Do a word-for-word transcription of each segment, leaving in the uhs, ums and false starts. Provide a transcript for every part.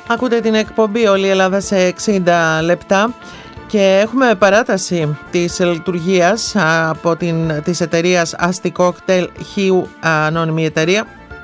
Ακούτε την εκπομπή «Όλη η Ελλάδα σε εξήντα λεπτά» και έχουμε παράταση της λειτουργίας από την, της εταιρείας Asti Cocktail Χίου, ανώνυμη εταιρεία,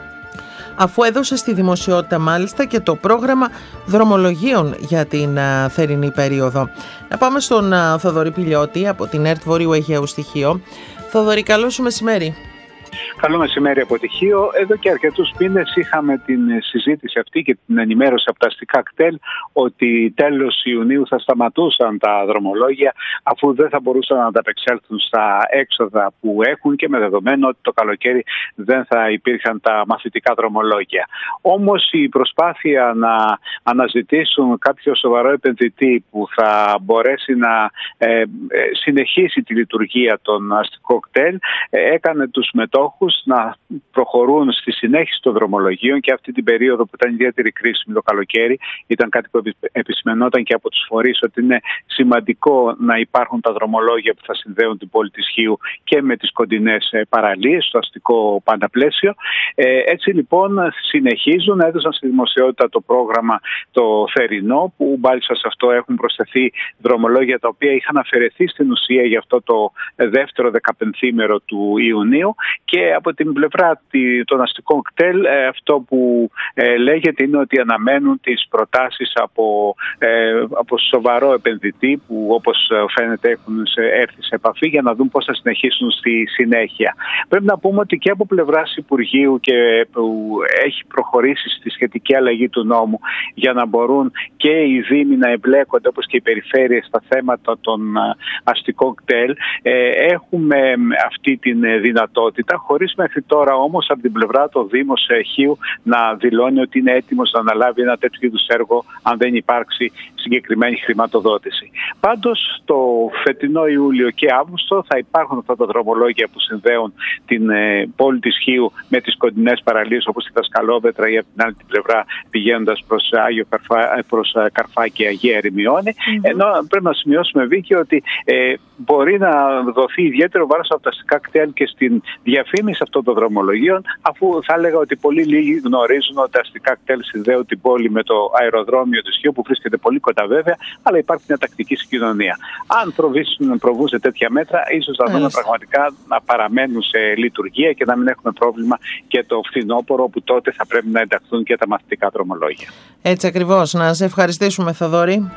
αφού έδωσε στη δημοσιότητα μάλιστα και το πρόγραμμα δρομολογίων για την α, θερινή περίοδο. Να πάμε στον α, Θοδωρή Πηλιώτη από την ΕΡΤ Βόρειου Αιγαίου Στοιχείο. Θοδωρή, καλό σου μεσημέρι. Καλό μεσημέρι από τη Χίο. Εδώ και αρκετούς μήνες είχαμε την συζήτηση αυτή και την ενημέρωση από τα αστικά κτέλ ότι τέλος Ιουνίου θα σταματούσαν τα δρομολόγια, αφού δεν θα μπορούσαν να ανταπεξέλθουν στα έξοδα που έχουν και με δεδομένο ότι το καλοκαίρι δεν θα υπήρχαν τα μαθητικά δρομολόγια. Όμως η προσπάθεια να αναζητήσουν κάποιο σοβαρό επενδυτή που θα μπορέσει να ε, ε, συνεχίσει τη λειτουργία των αστικών κτέλ ε, έκανε τους μετόχους να προχωρούν στη συνέχιση των δρομολογίων και αυτή την περίοδο που ήταν ιδιαίτερη κρίσιμη το καλοκαίρι. Ήταν κάτι που επισημενόταν και από τους φορείς ότι είναι σημαντικό να υπάρχουν τα δρομολόγια που θα συνδέουν την πόλη της Χίου και με τις κοντινές παραλίες, στο αστικό παναπλαίσιο. Ε, έτσι λοιπόν συνεχίζουν, έδωσαν στη δημοσιότητα το πρόγραμμα το θερινό, που μάλιστα σε αυτό έχουν προσθεθεί δρομολόγια τα οποία είχαν αφαιρεθεί στην ουσία για αυτό το δεύτερο δεκαπενθήμερο του Ιουνίου. Και από την πλευρά των αστικών κτέλ αυτό που ε, λέγεται είναι ότι αναμένουν τις προτάσεις από, ε, από σοβαρό επενδυτή που όπως φαίνεται έχουν έρθει σε επαφή για να δουν πώς θα συνεχίσουν στη συνέχεια. Πρέπει να πούμε ότι και από πλευράς Υπουργείου και που έχει προχωρήσει στη σχετική αλλαγή του νόμου για να μπορούν και οι Δήμοι να εμπλέκονται όπως και οι περιφέρειες στα θέματα των αστικών κτέλ, ε, έχουμε αυτή τη δυνατότητα, χωρίς μέχρι τώρα όμως από την πλευρά του Δήμος Χίου να δηλώνει ότι είναι έτοιμος να αναλάβει ένα τέτοιο είδους έργο αν δεν υπάρξει συγκεκριμένη χρηματοδότηση. Πάντως το φετινό Ιούλιο και Αύγουστο θα υπάρχουν αυτά τα δρομολόγια που συνδέουν την ε, πόλη της Χίου με τις κοντινές παραλίες όπως τη Δασκαλόβετρα ή από την άλλη την πλευρά πηγαίνοντας προς, Άγιο Καρφά, προς Καρφά και Αγία Ερημιώνη. Mm-hmm. Ενώ πρέπει να σημειώσουμε, Βίκη, ότι ε, μπορεί να δοθεί ιδιαίτερο βάρος από τα αστικά κτέλ και στην διαφήμιση αυτών των δρομολογίων, αφού θα έλεγα ότι πολύ λίγοι γνωρίζουν ότι τα αστικά κτέλ συνδέουν την πόλη με το αεροδρόμιο της Χίου, που βρίσκεται πολύ κοντά βέβαια, αλλά υπάρχει μια τακτική συγκοινωνία. Αν προβήσουν, προβούν σε τέτοια μέτρα, ίσως θα δούμε πραγματικά να παραμένουν σε λειτουργία και να μην έχουμε πρόβλημα και το φθινόπωρο, όπου τότε θα πρέπει να ενταχθούν και τα μαθητικά δρομολόγια. Έτσι ακριβώς. Να σε ευχαριστήσουμε, Θοδωρή.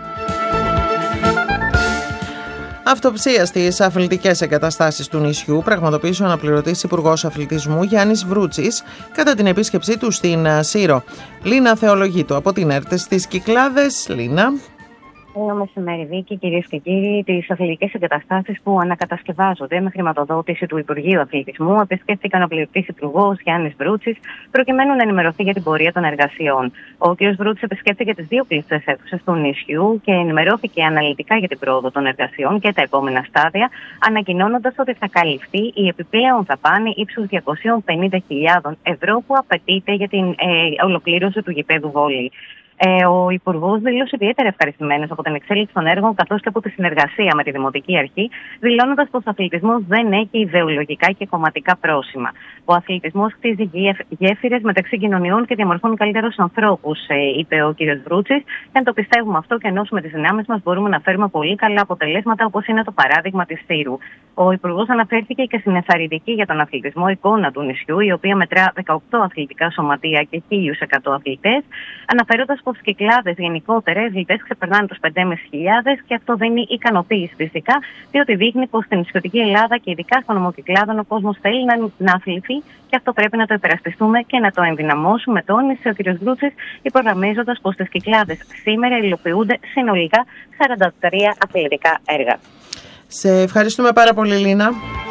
Αυτοψία στις αθλητικές εγκαταστάσεις του νησιού πραγματοποίησε ο αναπληρωτής Υπουργός Αθλητισμού Γιάννης Βρούτσης κατά την επίσκεψή του στην Σύρο. Λίνα Θεολογίτου από την ΕΡΤ στις Κυκλάδες. Λίνα. Καλό μεσημέρι, Βίκη, κυρίες και κύριοι. Τις αθλητικές εγκαταστάσεις που ανακατασκευάζονται με χρηματοδότηση του Υπουργείου Αθλητισμού επισκέφθηκαν ο αναπληρωτής Υπουργός Γιάννης Βρούτσης, προκειμένου να ενημερωθεί για την πορεία των εργασιών. Ο κ. Βρούτσης επισκέφθηκε τις δύο κλειστές αίθουσες του νησιού και ενημερώθηκε αναλυτικά για την πρόοδο των εργασιών και τα επόμενα στάδια, ανακοινώνοντας ότι θα καλυφθεί η επιπλέον δαπάνη ύψους διακόσιες πενήντα χιλιάδες ευρώ που απαιτείται για την ε, ολοκλήρωση του γηπέδου βόλεϊ. Ε, ο Υπουργός δήλωσε ιδιαίτερα ευχαριστημένος από την εξέλιξη των έργων καθώς και από τη συνεργασία με τη Δημοτική Αρχή, δηλώνοντας πως ο αθλητισμός δεν έχει ιδεολογικά και κομματικά πρόσημα. Ο αθλητισμός χτίζει γέφυρες μεταξύ κοινωνιών και διαμορφώνει καλύτερους ανθρώπους, ε, είπε ο κ. Βρούτσης. Και αν το πιστεύουμε αυτό και ενώσουμε τις δυνάμεις μας, μπορούμε να φέρουμε πολύ καλά αποτελέσματα, όπως είναι το παράδειγμα της Σύρου. Ο Υπουργός αναφέρθηκε και στην ενθαρρυντική για τον αθλητισμό εικόνα του νησιού, η οποία μετρά δεκαοκτώ αθλητικά σωματεία και χίλια εκατό αθλητές, αναφέροντας πως οι Κυκλάδες γενικότερα οι αθλητές ξεπερνάνε τους πέντε χιλιάδες πεντακόσιους και αυτό δίνει ικανοποίηση φυσικά, διότι δείχνει πως στην νησιωτική Ελλάδα και ειδικά στον νομό Κυκλάδων ο κόσμος θέλει να, να αθληθεί και αυτό πρέπει να το υπερασπιστούμε και να το ενδυναμώσουμε, τόνισε ο κ. Βρούτσης, υπογραμμίζοντας πως στις Κυκλάδες σήμερα υλοποιούνται συνολικά σαράντα τρία αθλητικά έργα. Σε ευχαριστούμε πάρα πολύ, Λίνα.